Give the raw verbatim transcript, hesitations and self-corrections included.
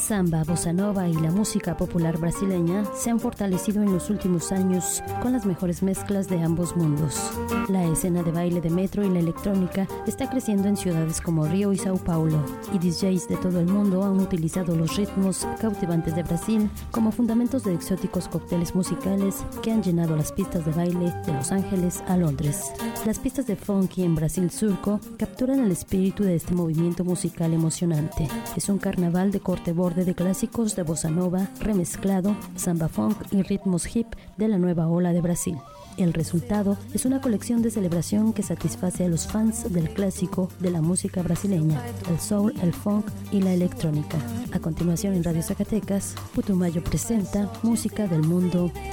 samba, bossa nova y la música popular brasileña se han fortalecido en los últimos años con las mejores mezclas de ambos mundos. La escena de baile de metro y la electrónica está creciendo en ciudades como Río y Sao Paulo, y D Js de todo el mundo han utilizado los ritmos cautivantes de Brasil como fundamentos de exóticos cócteles musicales que han llenado las pistas de baile de Los Ángeles a Londres. Las pistas de funky en Brasil Surco capturan el espíritu de este movimiento musical emocionante. Es un carnaval de corte borde de clásicos de bossa nova, remezclado, samba funk y ritmos hip de la nueva ola de Brasil. El resultado es una colección de celebración que satisface a los fans del clásico de la música brasileña, el soul, el funk y la electrónica. A continuación en Radio Zacatecas, Putumayo presenta Música del Mundo